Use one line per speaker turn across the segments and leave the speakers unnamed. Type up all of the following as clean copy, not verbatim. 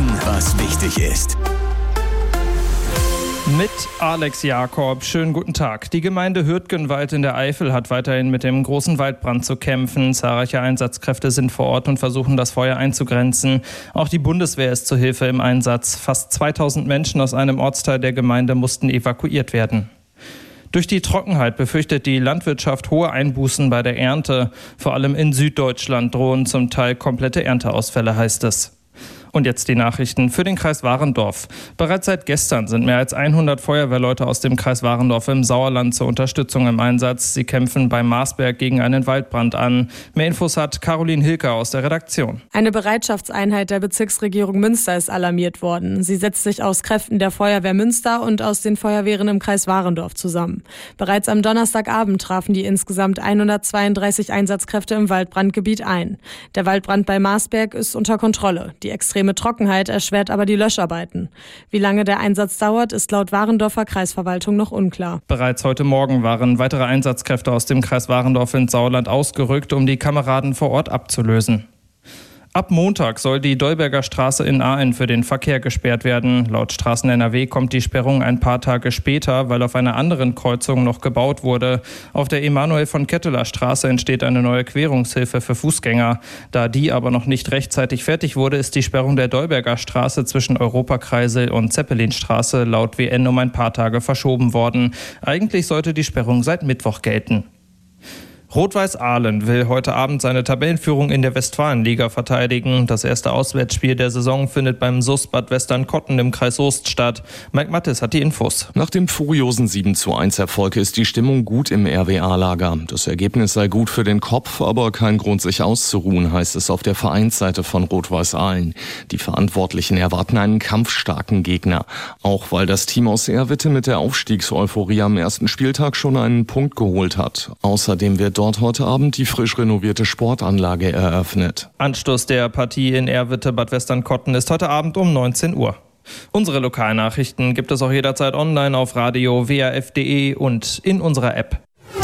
wissen, was wichtig ist.
Mit Alex Jakob. Schönen guten Tag. Die Gemeinde Hürtgenwald in der Eifel hat weiterhin mit dem großen Waldbrand zu kämpfen. Zahlreiche Einsatzkräfte sind vor Ort und versuchen, das Feuer einzugrenzen. Auch die Bundeswehr ist zur Hilfe im Einsatz. Fast 2000 Menschen aus einem Ortsteil der Gemeinde mussten evakuiert werden. Durch die Trockenheit befürchtet die Landwirtschaft hohe Einbußen bei der Ernte. Vor allem in Süddeutschland drohen zum Teil komplette Ernteausfälle, heißt es. Und jetzt die Nachrichten für den Kreis Warendorf. Bereits seit gestern sind mehr als 100 Feuerwehrleute aus dem Kreis Warendorf im Sauerland zur Unterstützung im Einsatz. Sie kämpfen bei Marsberg gegen einen Waldbrand an. Mehr Infos hat Caroline Hilker aus der Redaktion.
Eine Bereitschaftseinheit der Bezirksregierung Münster ist alarmiert worden. Sie setzt sich aus Kräften der Feuerwehr Münster und aus den Feuerwehren im Kreis Warendorf zusammen. Bereits am Donnerstagabend trafen die insgesamt 132 Einsatzkräfte im Waldbrandgebiet ein. Der Waldbrand bei Marsberg ist unter Kontrolle. Die extreme Trockenheit erschwert aber die Löscharbeiten. Wie lange der Einsatz dauert, ist laut Warendorfer Kreisverwaltung noch unklar.
Bereits heute Morgen waren weitere Einsatzkräfte aus dem Kreis Warendorf ins Sauerland ausgerückt, um die Kameraden vor Ort abzulösen. Ab Montag soll die Dolberger Straße in Aalen für den Verkehr gesperrt werden. Laut Straßen NRW kommt die Sperrung ein paar Tage später, weil auf einer anderen Kreuzung noch gebaut wurde. Auf der Emanuel-von-Ketteler-Straße entsteht eine neue Querungshilfe für Fußgänger. Da die aber noch nicht rechtzeitig fertig wurde, ist die Sperrung der Dolberger Straße zwischen Europakreisel und Zeppelinstraße laut WN um ein paar Tage verschoben worden. Eigentlich sollte die Sperrung seit Mittwoch gelten. Rot-Weiß Aalen will heute Abend seine Tabellenführung in der Westfalenliga verteidigen. Das erste Auswärtsspiel der Saison findet beim SuS Bad Westernkotten im Kreis Soest statt. Mike Mattes hat die Infos.
Nach dem furiosen 7:1 Erfolg ist die Stimmung gut im RWA-Lager. Das Ergebnis sei gut für den Kopf, aber kein Grund, sich auszuruhen, heißt es auf der Vereinsseite von Rot-Weiß Aalen. Die Verantwortlichen erwarten einen kampfstarken Gegner. Auch weil das Team aus Erwitte mit der Aufstiegseuphorie am ersten Spieltag schon einen Punkt geholt hat. Außerdem wird dort heute Abend die frisch renovierte Sportanlage eröffnet.
Anstoß der Partie in Erwitte Bad Westernkotten ist heute Abend um 19 Uhr. Unsere Lokalnachrichten gibt es auch jederzeit online auf radio WAF.de und in unserer App.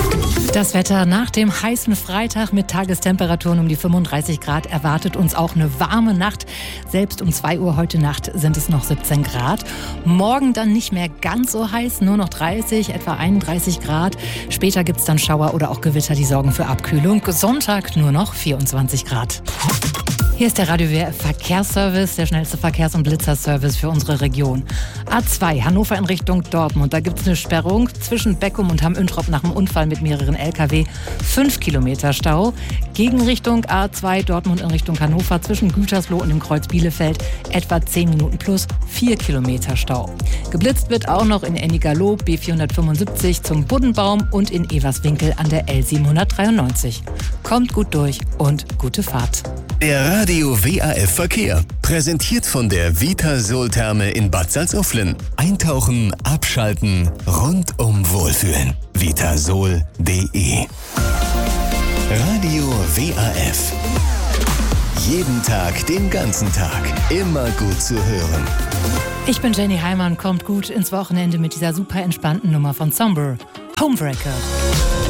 Das Wetter nach dem heißen Freitag mit Tagestemperaturen um die 35 Grad erwartet uns auch eine warme Nacht. Selbst um 2 Uhr heute Nacht sind es noch 17 Grad. Morgen dann nicht mehr ganz so heiß, nur noch 30, etwa 31 Grad. Später gibt es dann Schauer oder auch Gewitter, die sorgen für Abkühlung. Sonntag nur noch 24 Grad. Hier ist der Radio WRF Verkehrsservice, der schnellste Verkehrs- und Blitzerservice für unsere Region. A2 Hannover in Richtung Dortmund. Da gibt es eine Sperrung zwischen Beckum und Hamm-Üntrop nach einem Unfall mit mehreren LKW. 5 Kilometer Stau. Gegenrichtung A2 Dortmund in Richtung Hannover zwischen Gütersloh und dem Kreuz Bielefeld etwa 10 Minuten plus 4 Kilometer Stau. Geblitzt wird auch noch in Ennigerloh B475 zum Buddenbaum und in Everswinkel an der L793. Kommt gut durch und gute Fahrt.
Der Radio WAF Verkehr. Präsentiert von der Vitasol-Therme in Bad Salzuflen. Eintauchen, abschalten, rundum wohlfühlen. Vitasol.de. Radio WAF. Jeden Tag, den ganzen Tag. Immer gut zu hören.
Ich bin Jenny Heimann. Kommt gut ins Wochenende mit dieser super entspannten Nummer von Somber. Homewrecker.